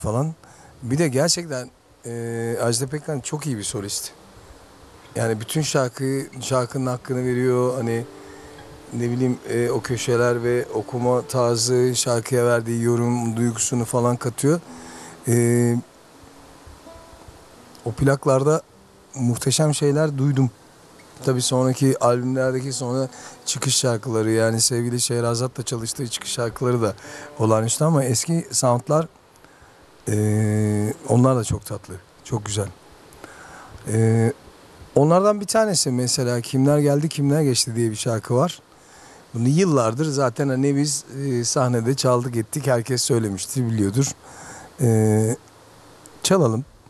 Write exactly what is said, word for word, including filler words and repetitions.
falan. Bir de gerçekten e, Ajda Pekkan çok iyi bir solist. Yani bütün şarkıyı, şarkının hakkını veriyor. Hani ne bileyim e, o köşeler ve okuma tarzı, şarkıya verdiği yorum duygusunu falan katıyor. E, O plaklarda muhteşem şeyler duydum. Tabii sonraki albümlerdeki sonra çıkış şarkıları, yani sevgili Şehrazat'la çalıştığı çıkış şarkıları da olağanüstü, ama eski soundlar, e, onlar da çok tatlı, çok güzel. E, Onlardan bir tanesi mesela Kimler Geldi Kimler Geçti diye bir şarkı var. Bunu yıllardır zaten hani biz e, sahnede çaldık ettik, herkes söylemiştir, biliyordur. E, Çalalım.